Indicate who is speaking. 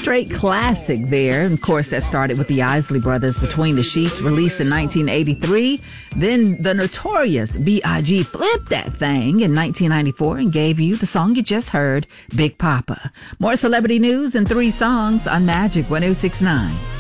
Speaker 1: straight classic there. And of course, that started with the Isley Brothers' Between the Sheets, released in 1983. Then the notorious B.I.G. flipped that thing in 1994 and gave you the song you just heard, Big Papa. More celebrity news in 3 songs on Magic 106.9.